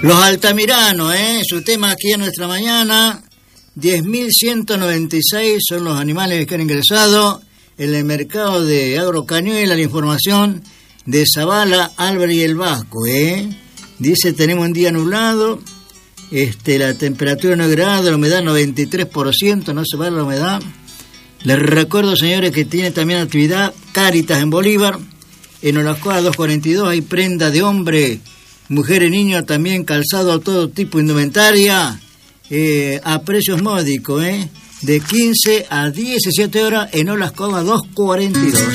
Los Altamiranos, su tema aquí en nuestra mañana. 10.196 son los animales que han ingresado en el mercado de Agrocañuela. La información de Zavala, Álvarez y el Vasco, Dice, tenemos un día nublado, la temperatura 9 grados, la humedad 93%, no se va la humedad. Les recuerdo, señores, que tiene también actividad Cáritas en Bolívar. En Olascoa 242 hay prenda de hombre, mujer y niño, también calzado, todo tipo de indumentaria, a precios módicos, de 15 a 17 horas en Olascoa 242.